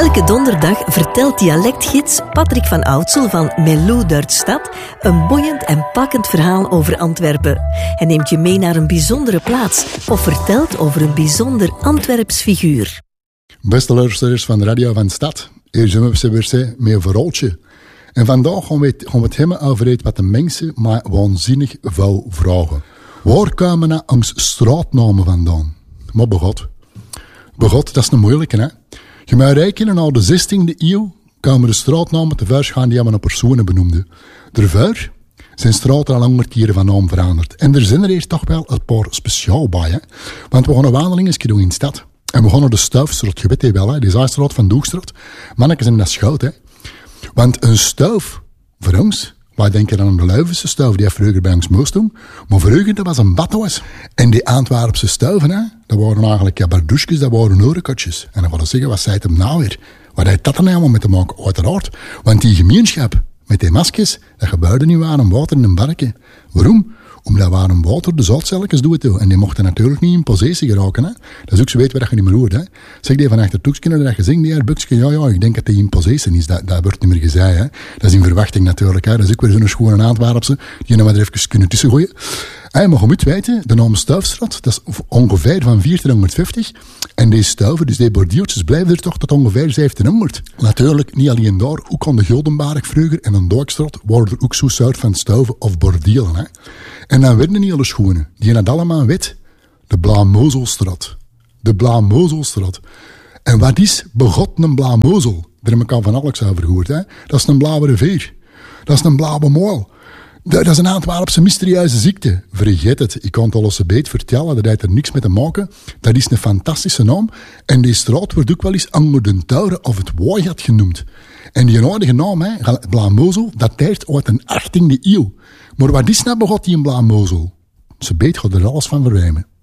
Elke donderdag vertelt dialectgids Patrick van Oudsel van Melou Duitstad een boeiend en pakkend verhaal over Antwerpen. Hij neemt je mee naar een bijzondere plaats of vertelt over een bijzonder Antwerps figuur. Beste luisteraars van de Radio van de Stad, hier zijn we weer met een verhaaltje. En vandaag gaan we het hebben over iets wat de mensen mij waanzinnig veel vragen. Waar komen nou ons straatnamen vandaan? Maar begot, dat is een moeilijke, hè? Je moet rekenen, al de 16e eeuw kwamen de straatnamen tevoorschijn die een personen benoemden. Daarvoor zijn straten al 100 keren van naam veranderd. En er zijn er eerst toch wel een paar speciaal bij, hè? Want we gaan een wandelingetje doen in de stad. En we gaan naar de Stuifstraat, je weet die wel, hè? Die Zaaistraat van Doegstraat. Mannetjes, en dat is goud, hè? Want een stuif, voor ons, wij denken aan de Leuvense stuif, die vroeger bij ons moest doen. Maar vroeger, dat was een badhuis. En die Antwerpse stuiven, hè, dat waren eigenlijk jabardouchjes, dat waren orenkotjes. En dan wil ik zeggen, wat zei het hem nou weer? Wat heeft dat er nou mee te maken? Uiteraard. Want die gemeenschap, met die maskers, dat gebeurde niet warm water in een barken. Waarom? Omdat warm water de zoutcelletjes doet. En die mochten natuurlijk niet in possessie geraken. Hè. Dat is ook zo weet waar je niet meer hoort. Hè. Zeg die van achter toekskinder dat je zingt, die buksje, ja, ik denk dat die in possessie is. Dat wordt niet meer gezegd. Hè. Dat is in verwachting natuurlijk. Hè. Dat is ook weer zo'n schone Antwerpse, die je nou maar even kunnen tussengooien. Maar je moet weten, de naam Stuifstraat, dat is ongeveer van 1450. En deze stuiven, dus die bordieltjes, blijven er toch tot ongeveer 1700. Natuurlijk, niet alleen daar, ook aan de Guldenberg vroeger en aan Dijkstraat waren er ook zo'n soort van stuiven of bordielen. Hè. En dan werden niet alle schoenen. Die had allemaal wit. De Blamozelstraat. De Blamozelstraat. En wat is begot een Blamozel? Daar heb ik al van alles over gehoord. Hè? Dat is een blauwe rivier. Dat is een blauwe moel. Dat is een Antwerpse mysterieuze ziekte. Vergeet het. Ik kan het al eens een beetje vertellen. Dat heeft er niks mee te maken. Dat is een fantastische naam. En die straat wordt ook wel eens Anger den Touren of het Waaijat genoemd. En die oude naam, hè, Blamozel, dateert uit de 18e eeuw. Maar wat is nou begot die in Blamozel? Ze beet gaat er alles van verwijmen.